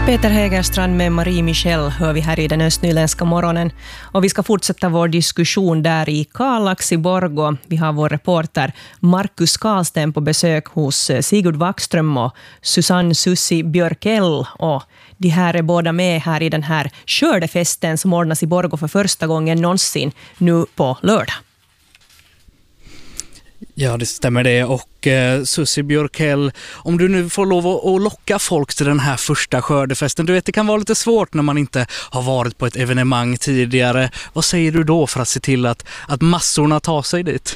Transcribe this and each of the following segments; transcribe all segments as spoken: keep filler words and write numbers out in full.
Peter Hägerstrand med Marie Michel hör vi här i den östnyländska morgonen. Och vi ska fortsätta vår diskussion där i Kallax i Borgå. Vi har vår reporter Markus Karlsten på besök hos Sigurd Wackström och Susanne Sussi Björkell. Och de här är båda med här i den här skördefesten som ordnas i Borgå för första gången någonsin nu på lördag. Ja, det stämmer det. Och eh, Sussi Björkell, om du nu får lov att, att locka folk till den här första skördefesten, du vet det kan vara lite svårt när man inte har varit på ett evenemang tidigare. Vad säger du då för att se till att, att massorna tar sig dit?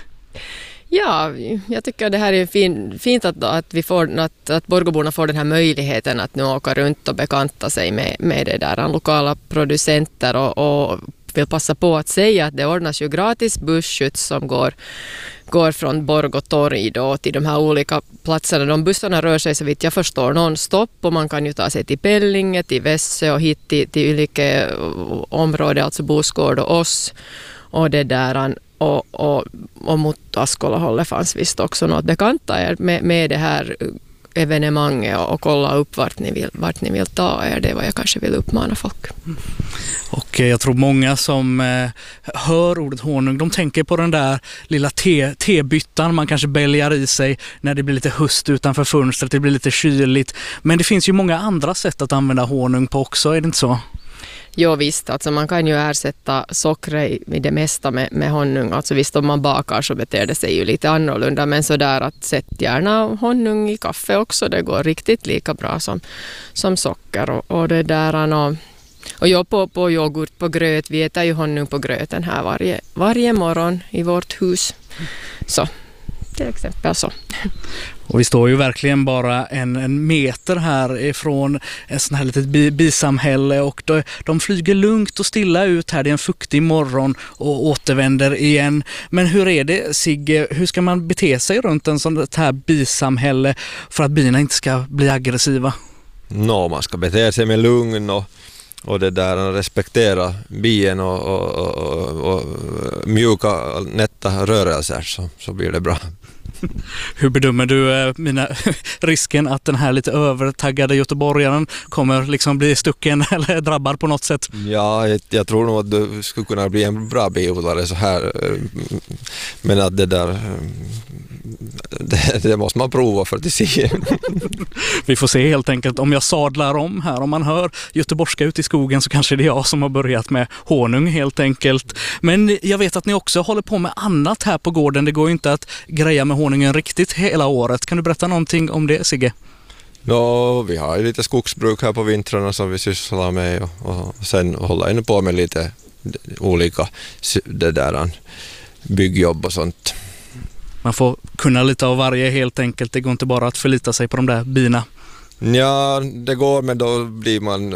Ja, jag tycker det här är fin, fint att, att, vi får, att, att Borgåborna får den här möjligheten att nu åka runt och bekanta sig med, med det där lokala producenter och, och vill passa på att säga att det ordnas ju gratis busskjuts som går, går från Borgå torg då till de här olika platserna. De bussarna rör sig så vitt jag förstår non-stop och man kan ju ta sig till Pellinge, till Vässö och hit till, till olika områden, alltså Bosgård och oss och det där. Och, och, och mot Askola-hållet fanns visst också något bekanta er med, med det här evenemanget och, och kolla upp vart ni, vill, vart ni vill ta er. Det är vad jag kanske vill uppmana folk. Och jag tror många som eh, hör ordet honung, de tänker på den där lilla te, tebyttan man kanske bälgar i sig när det blir lite höst utanför fönstret, det blir lite kyligt. Men det finns ju många andra sätt att använda honung på också, är det inte så? Jo visst, alltså man kan ju ersätta sockret i det mesta med, med honung. Alltså visst om man bakar så beter det sig ju lite annorlunda, men så där att sätt gärna honung i kaffe också, det går riktigt lika bra som, som socker och, och det där. Och, och jag på, på yoghurt på gröt, vi äter ju honung på gröten här varje, varje morgon i vårt hus. Så till exempel så. Och vi står ju verkligen bara en, en meter här ifrån ett sånt här litet bi, bisamhälle och de, de flyger lugnt och stilla ut här. Det är en fuktig morgon och återvänder igen. Men hur är det, Sigge? Hur ska man bete sig runt en sån här bisamhälle för att bina inte ska bli aggressiva? No, man ska bete sig med lugn och, och det där, respektera bien och, och, och, och mjuka nätta rörelser så, så blir det bra. Hur bedömer du eh, mina risken att den här lite övertaggade göteborgaren kommer liksom bli stucken eller drabbad på något sätt? Ja, jag, jag tror nog att du skulle kunna bli en bra biodlare så här. Men att det där det, det måste man prova för att se. Vi får se helt enkelt om jag sadlar om här. Om man hör göteborgska ut i skogen så kanske det är jag som har börjat med honung helt enkelt. Men jag vet att ni också håller på med annat här på gården. Det går ju inte att greja med honungen riktigt hela året. Kan du berätta någonting om det, Sigge? No, vi har ju lite skogsbruk här på vintrarna som vi sysslar med och, och sen håller jag på med lite olika det där, byggjobb och sånt. Man får kunna lite av varje helt enkelt. Det går inte bara att förlita sig på de där bina. Ja, det går, men då blir man